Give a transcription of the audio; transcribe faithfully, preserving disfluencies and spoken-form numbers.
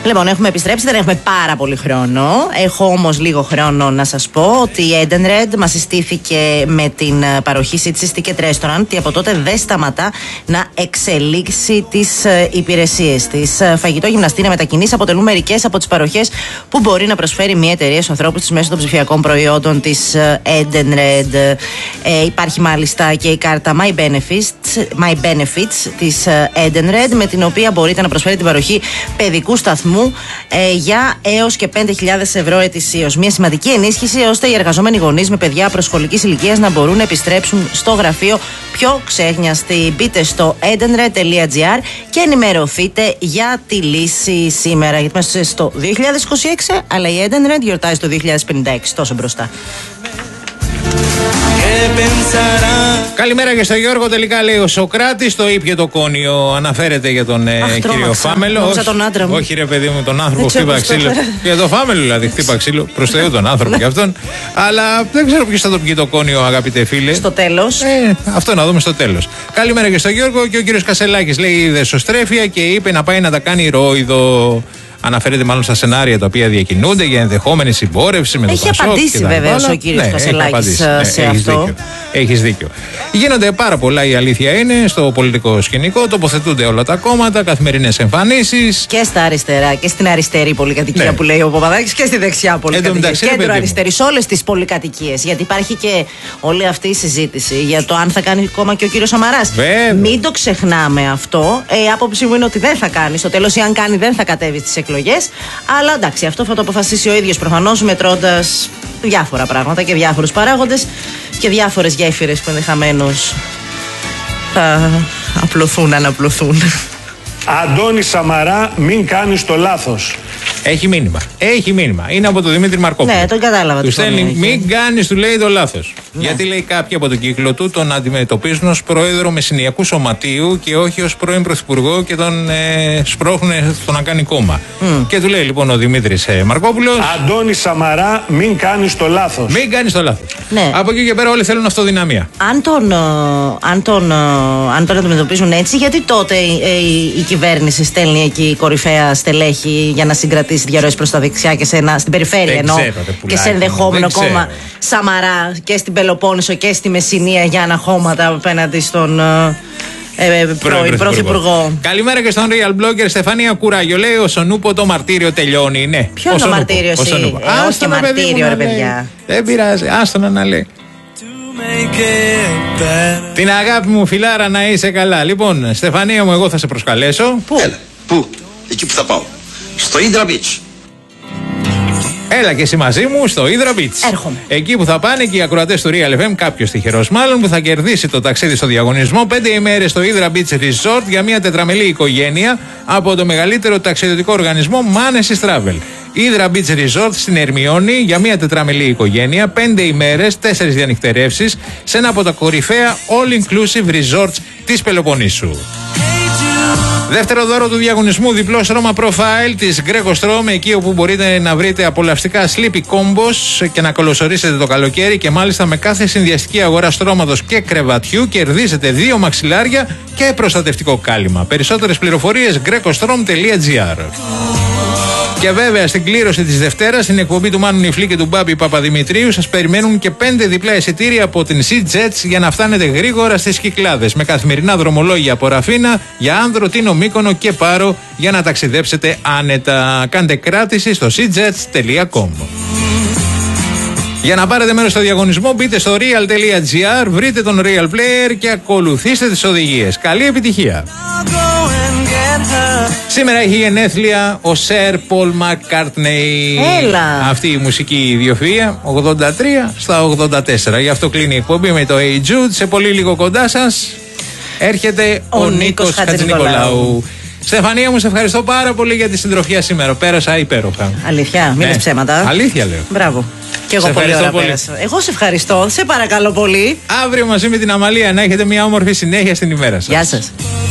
Λοιπόν, έχουμε επιστρέψει, δεν έχουμε πάρα πολύ χρόνο. Έχω όμως λίγο χρόνο να σας πω ότι η Edenred μας συστήθηκε με την παροχή City Ticket Restaurant και από τότε δεν σταματά να εξελίξει τις υπηρεσίες της. Φαγητό, γυμναστήρια, μετακινήσεις αποτελούν μερικές από τις παροχές που μπορεί να προσφέρει μια εταιρεία στους ανθρώπους της μέσω των ψηφιακών προϊόντων της Edenred. Ε, υπάρχει μάλιστα και η κάρτα My Benefits, My Benefits της Edenred, με την οποία μπορείτε να προσφέρετε την παροχή παιδικού σταθμού ε, για έως και πέντε χιλιάδες ευρώ ετησίως. Μια σημαντική ενίσχυση ώστε οι εργαζόμενοι γονείς με παιδιά προσχολικής ηλικίας να μπορούν να επιστρέψουν στο γραφείο πιο ξέχνιαστοι. Μπείτε στο edenred τελεία gr και ενημερωθείτε για τη λύση σήμερα. Γιατί είμαστε στο δύο χιλιάδες είκοσι έξι, αλλά η Edenred γιορτάζει το δύο χιλιάδες πενήντα έξι, τόσο μπροστά. Καλημέρα και στο Γιώργο. Τελικά λέει ο Σοκράτης, το ήπια το κόνιο. Αναφέρεται για τον ε, Αχ, κύριο Φάμελο. Όχι, τον άντρα μου. Όχι, ρε παιδί μου, τον άνθρωπο χτύπα ξύλο. Για τον Φάμελο δηλαδή, χτύπα ξύλο. Προς Θεού τον άνθρωπο και αυτόν. Αλλά δεν ξέρω ποιος θα το πιει το κόνιο, αγαπητέ φίλε. Στο τέλος. Ε, αυτό να δούμε στο τέλος. Καλημέρα και στο Γιώργο. Και ο κύριος Κασελάκης λέει: είδε σωστρέφεια και είπε να πάει να τα κάνει ρόιδο. Αναφέρεται μάλλον στα σενάρια τα οποία διακινούνται για ενδεχόμενη συμπόρευση με το Πασόκ. Έχει απαντήσει βεβαίως ο κύριος ναι, Κασελάκης σε ναι, αυτό. Δίκιο. Έχεις δίκιο. Γίνονται πάρα πολλά, η αλήθεια είναι, στο πολιτικό σκηνικό. Τοποθετούνται όλα τα κόμματα, καθημερινές εμφανίσεις. Και στα αριστερά και στην αριστερή πολυκατοικία, ναι, που λέει ο Παπαδάκης, και στη δεξιά πολυκατοικία. Κέντρο αριστερή, σε όλες τις πολυκατοικίες. Γιατί υπάρχει και όλη αυτή η συζήτηση για το αν θα κάνει κόμμα και ο κύριος Σαμαράς. Βέβαια. Μην το ξεχνάμε αυτό. Ε, η άποψή μου είναι ότι δεν θα κάνει. Στο τέλος, ή αν κάνει, δεν θα κατέβει στις εκλογές. Αλλά εντάξει, αυτό θα το αποφασίσει ο ίδιος προφανώς, μετρώντας διάφορα πράγματα και διάφορους παράγοντες και διάφορες γέφυρες που ενδεχομένως θα απλωθούν, αναπλωθούν. Αντώνη Σαμαρά, μην κάνεις το λάθος. Έχει μήνυμα. Έχει μήνυμα. Είναι από τον Δημήτρη Μαρκόπουλο. Ναι, τον κατάλαβα. Του στέλνει, μην κάνεις, του λέει το λάθος. Ναι. Γιατί λέει κάποιοι από τον κύκλο του τον αντιμετωπίζουν ως πρόεδρο μεσηνιακού σωματείου και όχι ως πρώην πρωθυπουργό και τον ε, σπρώχνουν στο να κάνει κόμμα. Mm. Και του λέει λοιπόν ο Δημήτρης ε, Μαρκόπουλος: Αντώνη Σαμαρά, μην κάνεις το λάθος. Μην κάνεις το λάθος. Ναι. Από εκεί και πέρα όλοι θέλουν αυτοδυναμία. Αν τον, αν τον, αν τον αντιμετωπίζουν έτσι, γιατί τότε η, η, η κυβέρνηση στέλνει εκεί κορυφαία στελέχη για να συγκρατήσει διαρροές προς τα δεξιά και σε ένα, στην περιφέρεια εννοώ, και σε ενδεχόμενο κόμμα Σαμαρά και στην Πελοπόννησο και στη Μεσσηνία για αναχώματα απέναντι στον ε, ε, πρώην πρωθυπουργό. Καλημέρα και στον Real Blogger Στεφανία Κουράγιο. Λέει ο Σονούπο το μαρτύριο τελειώνει. Ναι. Ποιο είναι το μαρτύριο, εσύ? Ε, όχι και μαρτύριο, ρε παιδιά. Δεν πειράζει, άστο να λέει. Την αγάπη μου φιλάρα, να είσαι καλά. Λοιπόν, Στεφανία μου, εγώ θα σε προσκαλέσω. Πού? Έλα, πού? Εκεί που θα πάω. Στο Indra Beach. Έλα και εσύ μαζί μου στο Indra Beach. Έρχομαι. Εκεί που θα πάνε και οι ακροατές του Real εφ εμ, κάποιος τυχερός μάλλον, που θα κερδίσει το ταξίδι στο διαγωνισμό πέντε ημέρες στο Indra Beach Resort για μια τετραμελή οικογένεια από το μεγαλύτερο ταξιδιωτικό οργανισμό Manesis Travel. Indra Beach Resort στην Ερμιώνη για μια τετραμελή οικογένεια, πέντε ημέρες, τέσσερις διανυκτερεύσεις σε ένα από τα κορυφαία all-inclusive resorts της Πελοποννήσου. Δεύτερο δώρο του διαγωνισμού, διπλό στρώμα profile της Greco Strom, εκεί όπου μπορείτε να βρείτε απολαυστικά sleepy combos και να καλωσορίσετε το καλοκαίρι, και μάλιστα με κάθε συνδυαστική αγορά στρώματος και κρεβατιού κερδίζετε δύο μαξιλάρια και προστατευτικό κάλυμα. Περισσότερες πληροφορίες greco-strom τελεία gr. Και βέβαια στην κλήρωση της Δευτέρας, στην εκπομπή του Μάνου Νιφλή και του Μπάμπη Παπαδημητρίου, σας περιμένουν και πέντε διπλά εισιτήρια από την Sea-Jets για να φτάνετε γρήγορα στις Κυκλάδες, με καθημερινά δρομολόγια από Ραφίνα για Άνδρο, Τίνο, Μύκονο και Πάρο για να ταξιδέψετε άνετα. Κάντε κράτηση στο sea jets τελεία com. Για να πάρετε μέρος στο διαγωνισμό, μπείτε στο real τελεία gr, βρείτε τον Real Player και ακολουθήστε τις οδηγίες. Καλή επιτυχία! Σήμερα έχει γενέθλια ο Sir Paul McCartney. Έλα. Αυτή η μουσική ιδιοφυΐα, ογδόντα τρία στα ογδόντα τέσσερα. Γι' αυτό κλείνει η εκπομπή με το Hey Jude. Σε πολύ λίγο κοντά σας έρχεται ο, ο Νίκος Χατζηνικολάου. Στεφανία μου, σε ευχαριστώ πάρα πολύ για τη συντροφιά σήμερα. Πέρασα υπέροχα. Αλήθεια, μην λες ψέματα. Αλήθεια λέω. Μπράβο. Και εγώ πολύ ωραία πέρασα. Εγώ σε ευχαριστώ. Σε παρακαλώ πολύ. Αύριο μαζί με την Αμαλία να έχετε μια όμορφη συνέχεια στην ημέρα σας. Γεια σας.